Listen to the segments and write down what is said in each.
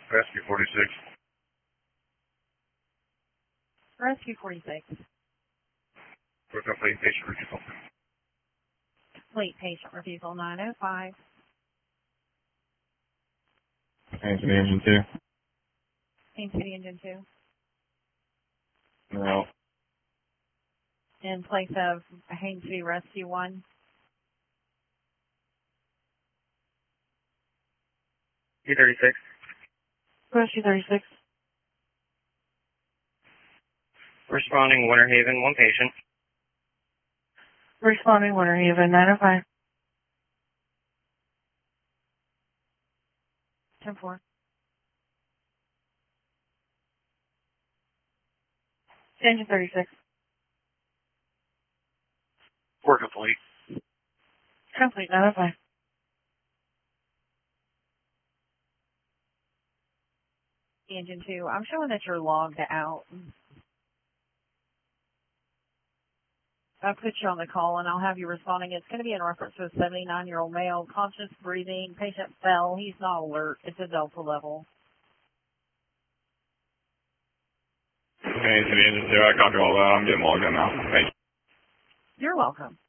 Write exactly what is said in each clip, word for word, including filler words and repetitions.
Rescue forty-six. Rescue forty-six. We're complete patient refusal. Complete patient refusal nine oh five. Haines City Engine two. Haines City Engine two. No. In place of Haines City Rescue one. T thirty-six. Rescue thirty-six. Responding Winter Haven, one patient. Responding Winter Haven nine oh five. ten four. Engine thirty-six. We're complete. Complete nine oh five. Engine two. I'm showing that you're logged out. I'll put you on the call and I'll have you responding. It's going to be in reference to a seventy-nine-year-old male, conscious breathing, patient fell. He's not alert. It's a Delta level. Haines City Engine two, I copy all that. I'm getting logged in now. Thank you. You're welcome.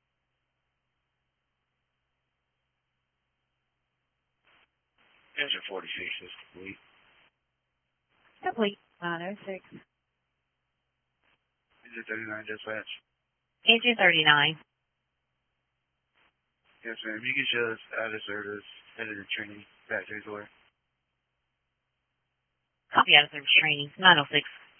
Engine forty-six is complete. Complete nine oh six. Engine thirty-nine dispatch. Engine thirty-nine. Yes, ma'am. You can show us out of service, headed to training, back to his order. Copy out of service training, nine oh six.